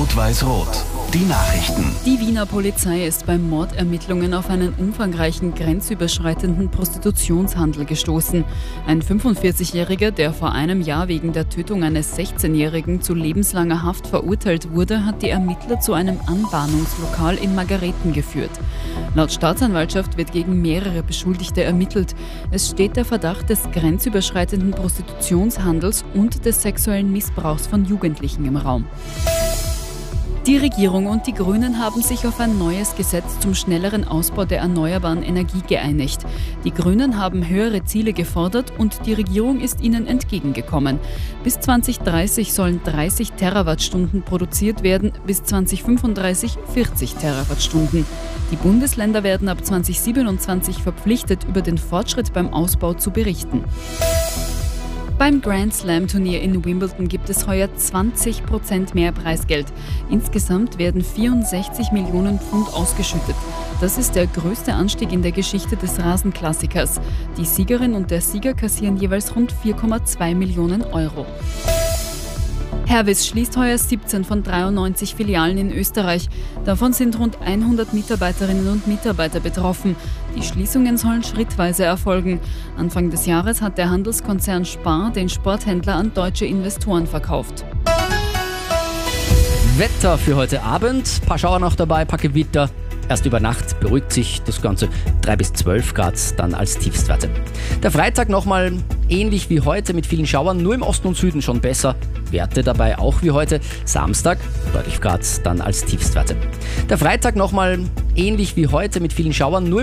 Rot-Weiß-Rot. Die Nachrichten. Die Wiener Polizei ist bei Mordermittlungen auf einen umfangreichen grenzüberschreitenden Prostitutionshandel gestoßen. Ein 45-Jähriger, der vor einem Jahr wegen der Tötung eines 16-Jährigen zu lebenslanger Haft verurteilt wurde, hat die Ermittler zu einem Anbahnungslokal in Margareten geführt. Laut Staatsanwaltschaft wird gegen mehrere Beschuldigte ermittelt. Es steht der Verdacht des grenzüberschreitenden Prostitutionshandels und des sexuellen Missbrauchs von Jugendlichen im Raum. Die Regierung und die Grünen haben sich auf ein neues Gesetz zum schnelleren Ausbau der erneuerbaren Energie geeinigt. Die Grünen haben höhere Ziele gefordert und die Regierung ist ihnen entgegengekommen. Bis 2030 sollen 30 Terawattstunden produziert werden, bis 2035 40 Terawattstunden. Die Bundesländer werden ab 2027 verpflichtet, über den Fortschritt beim Ausbau zu berichten. Beim Grand Slam Turnier in Wimbledon gibt es heuer 20% mehr Preisgeld. Insgesamt werden 64 Millionen Pfund ausgeschüttet. Das ist der größte Anstieg in der Geschichte des Rasenklassikers. Die Siegerin und der Sieger kassieren jeweils rund 4,2 Millionen Euro. Hervis schließt heuer 17 von 93 Filialen in Österreich. Davon sind rund 100 Mitarbeiterinnen und Mitarbeiter betroffen. Die Schließungen sollen schrittweise erfolgen. Anfang des Jahres hat der Handelskonzern Spar den Sporthändler an deutsche Investoren verkauft. Wetter für heute Abend. Paar Schauer noch dabei, paar Gewitter. Erst über Nacht beruhigt sich das Ganze 3 bis 12 Grad dann als Tiefstwerte. Der Freitag nochmal ähnlich wie heute mit vielen Schauern, nur im Osten und Süden schon besser. Werte dabei auch wie heute. Samstag 12 Grad dann als Tiefstwerte. Der Freitag nochmal ähnlich wie heute mit vielen Schauern, nur